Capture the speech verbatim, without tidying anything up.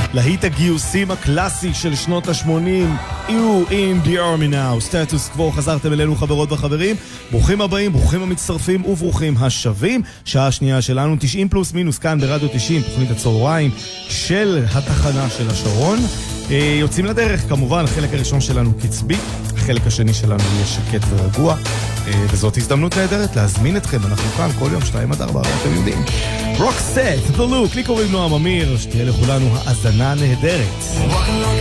להיט הגיוסים הקלאסי של שנות ה-שמונים, You in the Army Now, סטטוס קוו, חזרתם אלינו חברות וחברים, ברוכים הבאים, ברוכים המצטרפים וברוכים השבים. שעה שנייה שלנו, תשעים פלוס מינוס, כאן ברדיו תשעים, תוכנית הצהריים של התחנה של השרון. יוצאים לדרך, כמובן, החלק הראשון שלנו קצבי, החלק השני שלנו יהיה שקט ורגוע, וזאת הזדמנות נהדרת להזמין אתכם, אנחנו כאן כל יום שתיים עד ארבע, אתם יודעים. רוקסט, The Look, לי קוראים נועם אמיר, שתהיה לכולנו האזנה נהדרת.